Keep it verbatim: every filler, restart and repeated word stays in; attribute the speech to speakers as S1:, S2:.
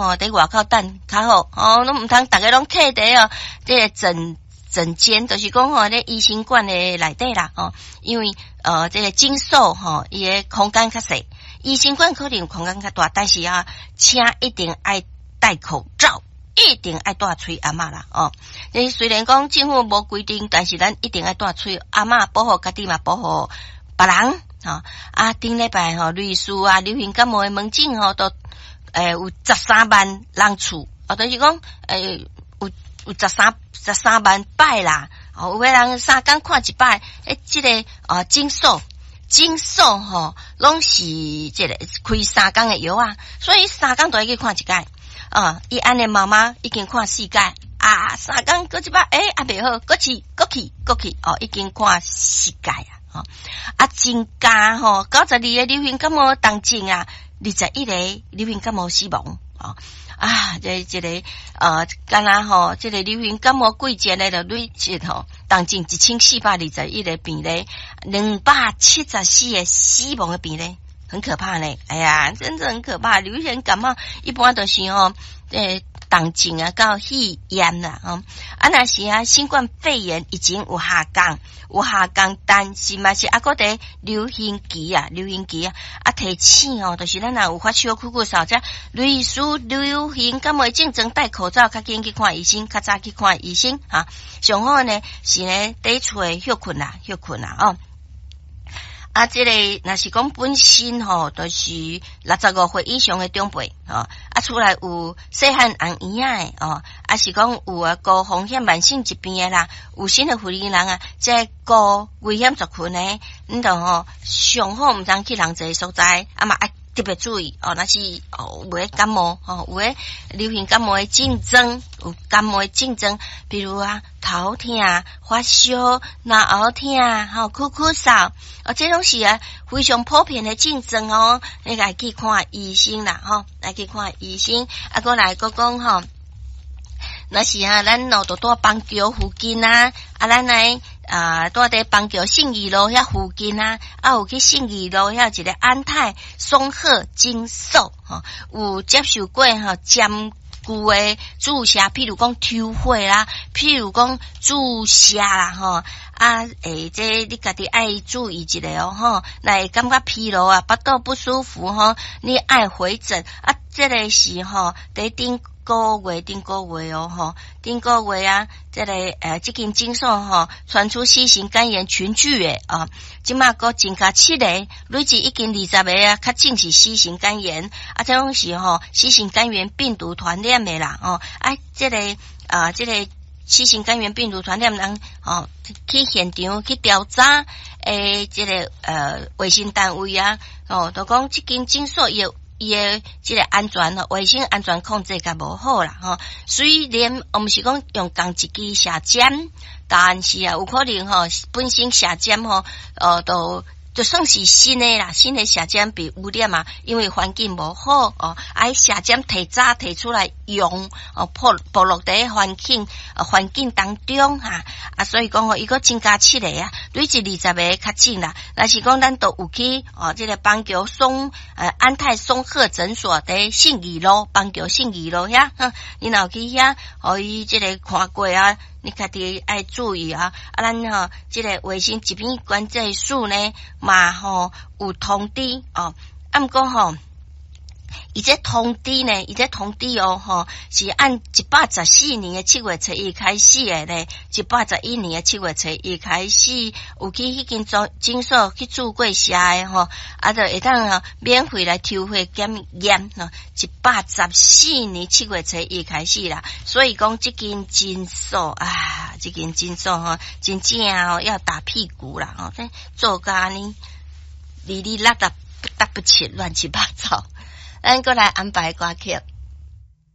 S1: 哦，伫外口等较好哦，拢毋通逐个拢客伫哦，这个诊诊间就是讲吼，咧医生馆诶内底啦哦，因为呃这个诊所吼，伊诶空间较细，医生馆可能空间较大，但是啊，请一定爱戴口罩。一定爱戴嘴阿嬷啦哦！你虽然讲政府无规定，但是咱一定爱戴嘴阿嬷，保护家己嘛，保护别人哦。啊，顶礼拜吼，类似啊流行感冒诶门诊吼，都诶有十三万人次，哦，就是讲诶有有十三十三万摆啦。哦，有诶人三工看一摆，诶，即、这个啊诊所诊所吼，拢是即个开三工诶药啊，所以三工都要去看一届。啊！伊安尼妈妈已经看四届啊，三工搁一摆，诶，啊袂好，搁去搁去搁去哦，已经看四届啊！哦，啊，增加吼，九十二个流行感冒重症啊，二十一个流行感冒死亡哦啊！这这个呃，敢若吼，这个流行感冒季节咧，就累积吼，重症一千四百二十一个病例，两百七十四个死亡的病例。很可怕呢，哎呀，真的很可怕。流行感冒一般都是吼，诶，重症啊，到肺炎啦，哦，啊那是啊，新冠肺炎已经有下降，有下降，但是嘛是啊，个伫流行期啊，流行期啊，啊提醒哦，就是咱若有发烧、咳咳嗽，这类似流行感冒症状，戴口罩，较紧去看医生，较早去看医生啊。上好呢是呢，伫厝诶休困啦，休困啦哦。啊，这个若是讲本身吼，都、就是六十五岁以上的长辈哦，啊，出来有细汉红婴仔诶哦，啊是讲有啊高风险慢性疾病诶啦，有新的妇女人啊，即高危险族群诶，你著吼上好毋通去人侪所在，啊嘛爱特别注意哦，那是哦有诶感冒哦，有诶流行感冒诶症状，有感冒诶症状，比如啊头痛、发烧、脑喉痛、吼咳咳嗽，哦，这种是啊非常普遍诶症状哦，你来去看医生啦，吼，来去看医生，啊，过来个讲吼。那是啊，咱咯都住邦桥附近啊，啊，咱来啊，住伫邦桥信义路遐附近啊，啊，有去信义路遐一个安泰松鹤诊所吼，有接受过吼针灸诶注射，譬如讲抽血啦，譬如讲注射啦吼，啊，诶，这你家己爱注意一下哦吼，来感觉疲劳啊，腹肚不舒服吼，你爱回诊啊，这个是吼伫顶。个月顶个月哦吼，顶个月啊，这个呃，这间诊所吼传出 C 型肝炎群聚诶啊，即马个增加七个，累计已经二十个啊，确诊是 C 型肝炎啊，这种是吼 C 型肝炎病毒传染诶啦哦，啊，这个啊，这个 C 型肝炎病毒传染人哦，去现场去调查诶，这个呃卫生单位啊，哦，就讲这间诊所有。伊诶，即个安全吼，卫生安全控制甲无好啦吼。虽然我们是讲用同一支射针，但是啊，有可能吼，本身射针吼，呃，都就算是新诶啦，新诶射针被污染啊，因为环境无好哦，啊，射针提早提出来用哦，暴暴露伫环境呃环境当中哈啊，所以讲吼，伊个增加七个啊，累计二十个确诊啦。若是讲咱都有去哦，这个邦桥松呃安泰松鹤诊所伫信义路，邦桥信义路遐，哼，你若去遐，互伊这个看过啊。你家己爱注意啊！啊，咱吼，这个卫生疾病管制署呢，嘛吼有通知哦。啊，毋过吼，伊这通知呢，伊这通知哦，吼是按一百十四年的七月初一开始的呢，一百十一年的七月初一开始，有去迄间诊诊所去注过射的吼，啊，就会当吼免费来抽血检验吼，一百十四年七月初一开始啦，所以讲这间诊所啊，这间诊所吼，真正哦要打屁股啦，吼，做甲呢，哩哩啦啦不搭不起，乱七八糟。咱过来安排歌曲。